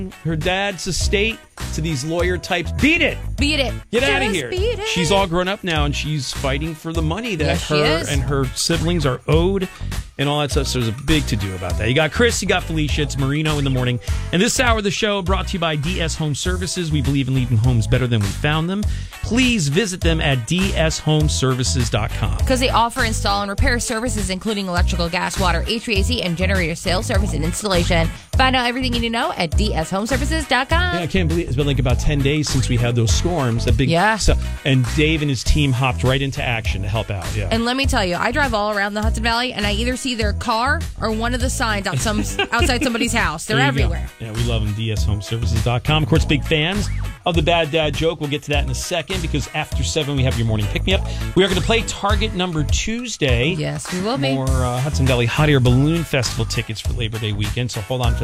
her dad's estate to these lawyer types. Beat it. Beat it. Get out of here. Beat it. She's all grown up now, and she's fighting for the money that Yes, she her is. and her siblings are owed and all that stuff. So there's a big to-do about that. You got Chris, you got Felicia. It's Marino in the morning. And this hour of the show brought to you by DS Home Services. We believe in leaving homes better than we found them. Please visit them at dshomeservices.com. Because they offer, install, and repair services, including electrical, gas, water, HVAC, and generator sales, service, and installation. Find out everything you need to know at dshomeservices.com. Yeah, I can't believe it's been like about 10 days since we had those storms. That big, Yeah. And Dave and his team hopped right into action to help out. Yeah. And let me tell you, I drive all around the Hudson Valley, and I either see their car or one of the signs outside somebody's house. They're There you everywhere. go. Yeah, we love them. dshomeservices.com. Of course, big fans of the Bad Dad Joke. We'll get to that in a second because after 7, we have your morning pick-me-up. We are going to play Target Number Tuesday. Yes, we will be. More Hudson Valley Hot Air Balloon Festival tickets for Labor Day weekend, so hold on for